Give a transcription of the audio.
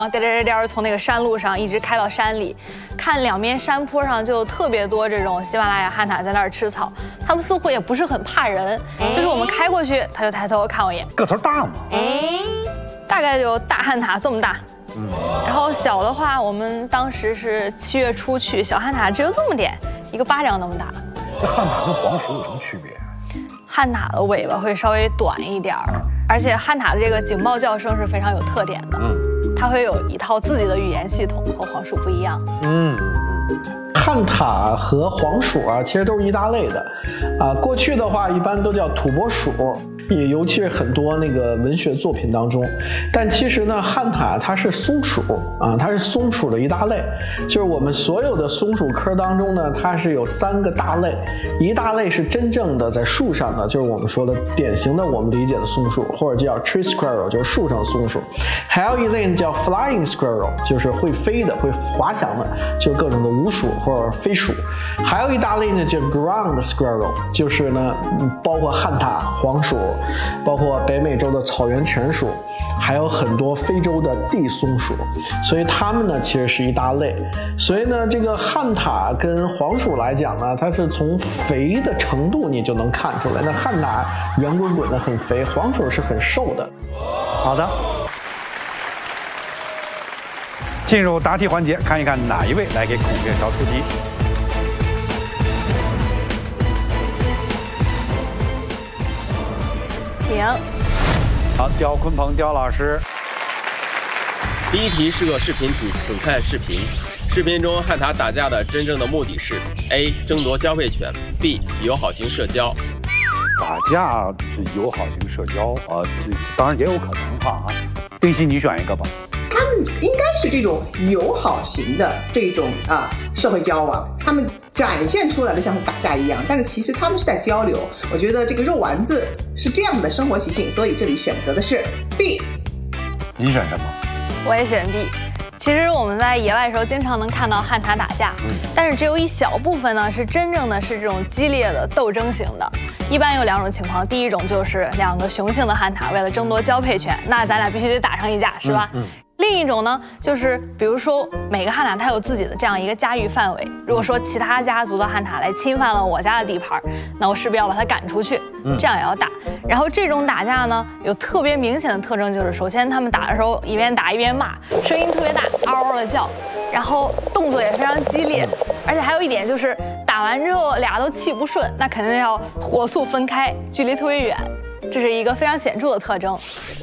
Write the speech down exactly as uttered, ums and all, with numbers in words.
啊，颠颠颠颠从那个山路上一直开到山里，看两边山坡上就特别多这种喜马拉雅旱獭在那儿吃草，它们似乎也不是很怕人，就是我们开过去，它就抬头看我一眼。 个头大吗？ 大概就大旱獭这么大。嗯。然后小的话，我们当时是七月初去，小旱獭只有这么点，一个巴掌那么大。 这旱獭跟黄鼠有什么区别？ 旱獭的尾巴会稍微短一点儿，而且旱獭的这个警报叫声是非常有特点的。嗯。它会有一套自己的语言系统，和黄鼠不一样。嗯嗯，旱獭和黄鼠啊，其实都是一大类的，啊，过去的话一般都叫土拨鼠，也尤其是很多那个文学作品当中。但其实呢，旱獭它是松鼠啊，它是松鼠的一大类。就是我们所有的松鼠科当中呢，它是有三个大类，一大类是真正的在树上的，就是我们说的典型的我们理解的松鼠，或者叫 tree squirrel， 就是树上松鼠。还有一类呢叫 flying squirrel， 就是会飞的、会滑翔的，就是各种的鼯鼠或者飞鼠。还有一大类呢叫 ground squirrel， 就是呢包括旱獭、黄鼠，包括北美洲的草原犬鼠，还有很多非洲的地松鼠，所以它们呢其实是一大类。所以呢，这个旱獭跟黄鼠来讲呢，它是从肥的程度你就能看出来。那旱獭圆滚滚的很肥，黄鼠是很瘦的。 好的，进入答题环节，看一看哪一位来给孔雀巢出题。 停。 好，刁鲲鹏，刁老师。 第一题是个视频题，请看视频。视频中旱獭打架的真正的目的是 ：A. 争夺交配权 ；B. 友好型社交。 打架是友好型社交啊，这当然也有可能哈啊。丁西，你选一个吧。 他们应该是这种友好型的这种啊社会交往，他们展现出来的像是打架一样，但是其实他们是在交流。我觉得这个肉丸子是这样的生活习性，所以这里选择的是 B。 你选什么？ 我也选 B。其实我们在野外的时候经常能看到旱獭打架，嗯、但是只有一小部分呢是真正的是这种激烈的斗争型的。一般有两种情况，第一种就是两个雄性的旱獭为了争夺交配权，那咱俩必须得打上一架，是吧？嗯嗯另一种呢，就是比如说每个旱獭它有自己的这样一个家域范围。如果说其他家族的旱獭来侵犯了我家的地盘，那我势必要把它赶出去，这样也要打。然后这种打架呢，有特别明显的特征，就是首先他们打的时候一边打一边骂，声音特别大，嗷嗷的叫，然后动作也非常激烈，而且还有一点就是打完之后俩都气不顺，那肯定要火速分开，距离特别远。这是一个非常显著的特征。